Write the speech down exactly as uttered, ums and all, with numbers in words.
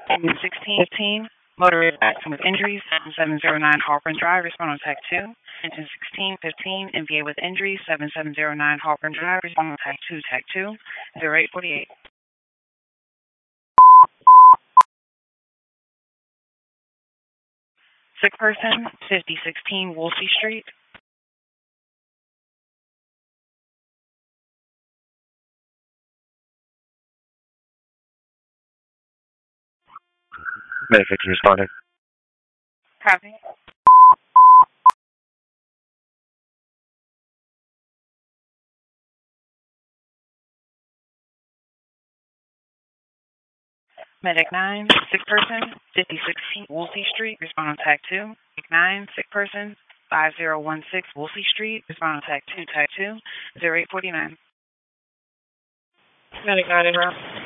sixteen fifteen, motorist accident with injuries, seven seven zero nine Hawthorne Drive, respond on tag two. Engine sixteen fifteen, M V A with injuries, seven seven zero nine Hawthorne Drive, respond on tag two, tag two, zero eight forty-eight. Sick person, fifty sixteen Woolsey Street. Medic responding. Copy. Medic nine, sick person, fifty sixteen Woolsey Street, respond on tag two. Medic nine, sick person, five zero one six Woolsey Street, respond on tag two, tag two, zero eight forty-nine. Medic nine in route.